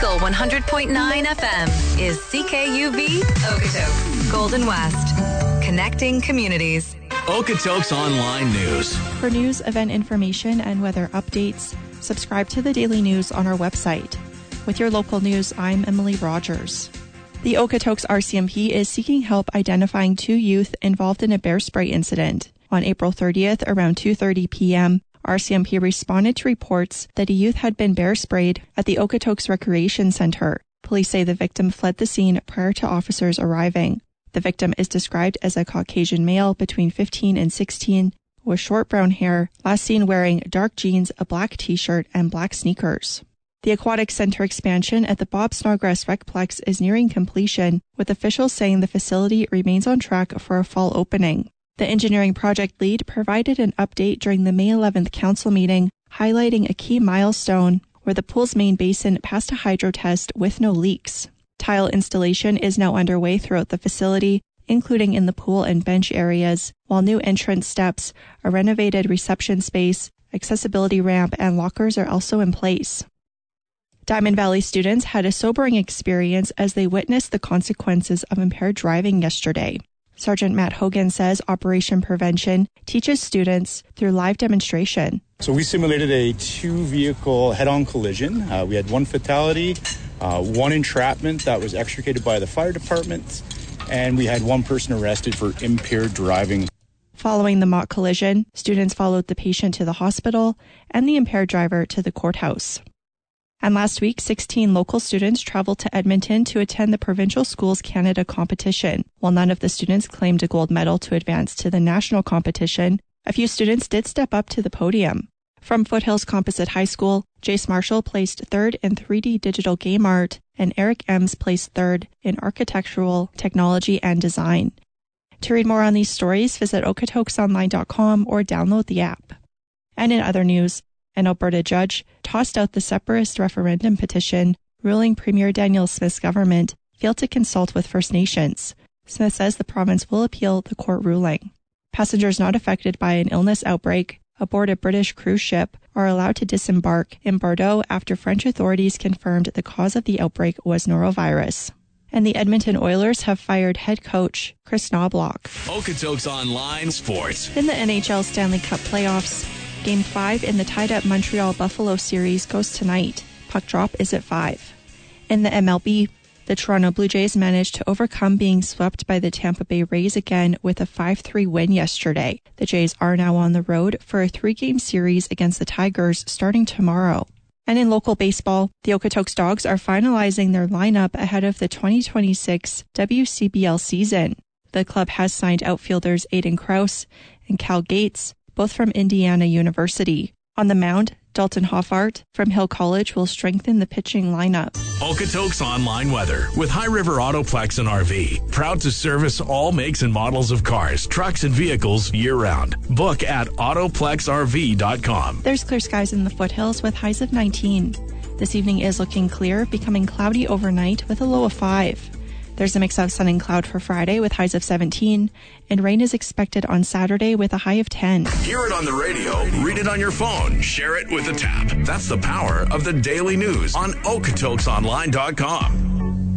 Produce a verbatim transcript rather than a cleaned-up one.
Local one hundred point nine F M is C K U V Okotoks, Golden West. Connecting communities. Okotoks Online News. For news, event information, and weather updates, subscribe to the Daily News on our website. With your local news, I'm Emily Rogers. The Okotoks R C M P is seeking help identifying two youth involved in a bear spray incident. On April thirtieth, around two thirty p.m., R C M P responded to reports that a youth had been bear sprayed at the Okotoks Recreation Center. Police say the victim fled the scene prior to officers arriving. The victim is described as a Caucasian male between fifteen and sixteen with short brown hair, last seen wearing dark jeans, a black t-shirt, and black sneakers. The Aquatic Center expansion at the Bob Snodgrass Recplex is nearing completion, with officials saying the facility remains on track for a fall opening. The engineering project lead provided an update during the May eleventh council meeting, highlighting a key milestone where the pool's main basin passed a hydro test with no leaks. Tile installation is now underway throughout the facility, including in the pool and bench areas, while new entrance steps, a renovated reception space, accessibility ramp, and lockers are also in place. Diamond Valley students had a sobering experience as they witnessed the consequences of impaired driving yesterday. Sergeant Matt Hogan says Operation Prevention teaches students through live demonstration. So we simulated a two-vehicle head-on collision. Uh, we had one fatality, uh, one entrapment that was extricated by the fire department, and we had one person arrested for impaired driving. Following the mock collision, students followed the patient to the hospital and the impaired driver to the courthouse. And last week, sixteen local students traveled to Edmonton to attend the Provincial Schools Canada competition. While none of the students claimed a gold medal to advance to the national competition, a few students did step up to the podium. From Foothills Composite High School, Jace Marshall placed third in three D digital game art, and Eric Ems placed third in architectural, technology, and design. To read more on these stories, visit okotoks online dot com or download the app. And in other news, an Alberta judge tossed out the separatist referendum petition, ruling Premier Danielle Smith's government failed to consult with First Nations. Smith says the province will appeal the court ruling. Passengers not affected by an illness outbreak aboard a British cruise ship are allowed to disembark in Bordeaux after French authorities confirmed the cause of the outbreak was norovirus. And the Edmonton Oilers have fired head coach Chris Knobloch. Okotoks Online Sports. In the N H L Stanley Cup playoffs, Game five in the tied-up Montreal-Buffalo series goes tonight. Puck drop is at five. In the M L B, the Toronto Blue Jays managed to overcome being swept by the Tampa Bay Rays again with a five three win yesterday. The Jays are now on the road for a three-game series against the Tigers starting tomorrow. And in local baseball, the Okotoks Dogs are finalizing their lineup ahead of the twenty twenty-six W C B L season. The club has signed outfielders Aiden Krause and Cal Gates, both from Indiana University. On the mound, Dalton Hoffart from Hill College will strengthen the pitching lineup. Okotoks Online Weather with High River Autoplex and R V. Proud to service all makes and models of cars, trucks, and vehicles year-round. Book at autoplex r v dot com. There's clear skies in the foothills with highs of nineteen. This evening is looking clear, becoming cloudy overnight with a low of five. There's a mix of sun and cloud for Friday with highs of seventeen, and rain is expected on Saturday with a high of ten. Hear it on the radio, read it on your phone, share it with a tap. That's the power of the Daily News on okotoks online dot com.